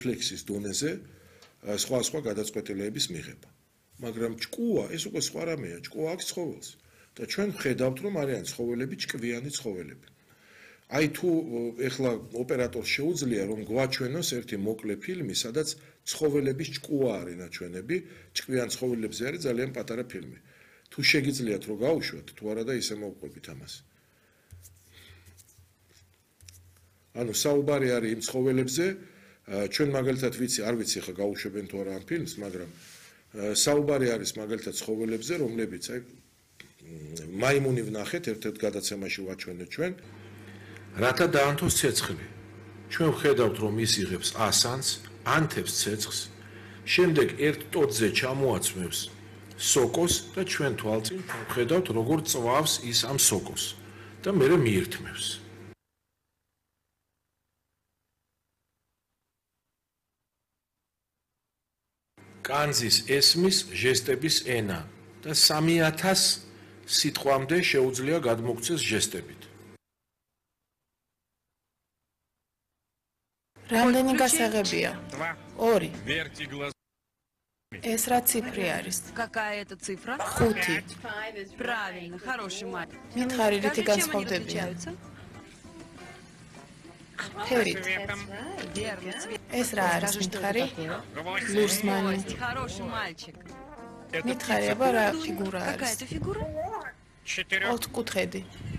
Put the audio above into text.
ფლექსის დონეზე სხვა გადაწყვეტილებების მიღება. მაგრამ ჭკუა ეს უკვე სხვა რამეა, ჭკუა აქვს ცხოველს და ჩვენ ვხედავთ რომ არიან ცხოველები ჭკვიანი ცხოველები. აი თუ ეხლა ოპერატორს შეუძლია რომ გვაჩვენოს ერთი მოკლე ფილმი, სადაც ცხოველების ჭკუა არის ნაჩვენები, ჭკვიან ცხოველებზე არის ძალიან პატარა ფილმი. თუ შეგიძლიათ რომ გაუშვათ, თუ არა და ისე მოვყვებით ამას. ანუ საუბარი არის იმ ცხოველებზე, ჩვენ მაგალითად არ ვიცი ხა გაუშვებენ თუ არა ამ ფილმს, მაგრამ საუბარი არის მაგალითად ცხოველებზე, რომლებიც აი მაიმუნი ვნახეთ, ერთ-ერთ გადაცემაში ვაჩვენეთ ჩვენ, რათა დაანთოს ცეცხლი. ჩვენ ვხედავთ რომ ის იღებს ასანს, ანთებს ცეცხლს, შემდეგ ერთ ტოტზე ჩამოაცმევს სოკოს და ჩვენ თვალწინ ვხედავთ როგორ წვავს ის ამ სოკოს და მერე მიირთმევს. კანძის ესმის ჟესტების ენა და 3000 სიტყვამდე შეუძლია გადმოგვცეს ჟესტებით. რამდენი გასაღებია? 2. ეს რა ციფრი არის? Какая это цифра? 5. Правильно, хороший мальчик. მითხარი რითი განსხვავდებიან? ფერით. Верно, цвет. ეს რა არის მითხარი? ლურსმანი. Хороший мальчик. მითხარი აბა რა ფიგურა Какая არის? это фигура? 4 ოთხკუთხედი.